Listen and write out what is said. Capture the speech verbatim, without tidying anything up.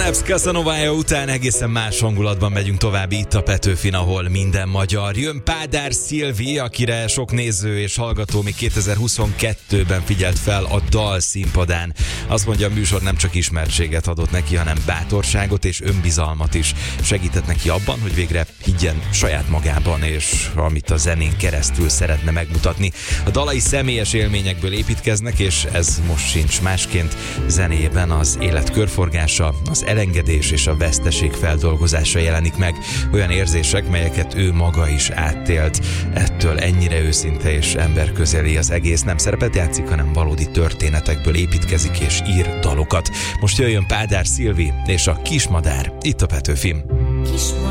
Labs Casanova után egészen más hangulatban megyünk tovább itt a Petőfin, ahol minden magyar. Jön Pádár Szilvi, akire sok néző és hallgató még kétezer-huszonkettőben figyelt fel a dal színpadán. Azt mondja, a műsor nem csak ismertséget adott neki, hanem bátorságot és önbizalmat is. Segített neki abban, hogy végre higgyen saját magában, és amit a zenén keresztül szeretne megmutatni. A dalai személyes élményekből építkeznek, és ez most sincs másként. Zenéjében az élet körforgása, az elengedés és a veszteség feldolgozása jelenik meg. Olyan érzések, melyeket ő maga is átélt. Ettől ennyire őszinte és emberközeli az egész. Nem szerepet játszik, hanem valódi történetekből építkezik és ír dalokat. Most jöjjön Pádár Szilvi és a Kismadár itt a Petőfin.